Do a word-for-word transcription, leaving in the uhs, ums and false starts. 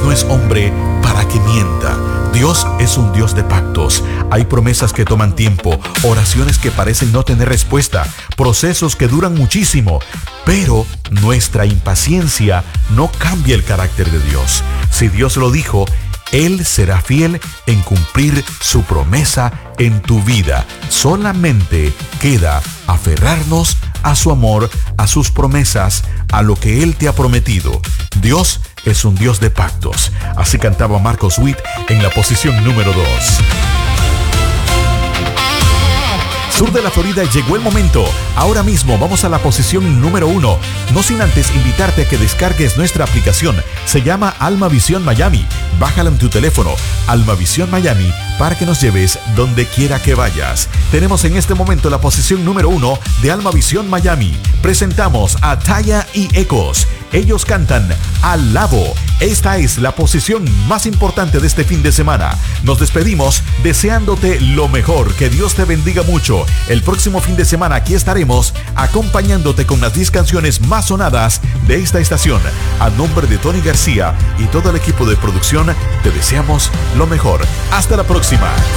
no es hombre para que mienta. Dios es un Dios de pactos. Hay promesas que toman tiempo, oraciones que parecen no tener respuesta, procesos que duran muchísimo, pero nuestra impaciencia no cambia el carácter de Dios. Si Dios lo dijo, Él será fiel en cumplir su promesa en tu vida. Solamente queda aferrarnos a su amor, a sus promesas, a lo que Él te ha prometido. Dios es un Dios de pactos. Así cantaba Marcos Witt en la posición número dos. Sur de la Florida, llegó el momento. Ahora mismo vamos a la posición número uno. No sin antes invitarte a que descargues nuestra aplicación. Se llama Almavisión Miami. Bájala en tu teléfono, Almavisión Miami, para que nos lleves donde quiera que vayas. Tenemos en este momento la posición número uno de Almavisión Miami. Presentamos a Taya y Ecos. Ellos cantan Alabo. Esta es la posición más importante de este fin de semana. Nos despedimos deseándote lo mejor. Que Dios te bendiga mucho. El próximo fin de semana aquí estaremos acompañándote con las diez canciones más sonadas de esta estación. A nombre de Tony García y todo el equipo de producción, te deseamos lo mejor. Hasta la próxima.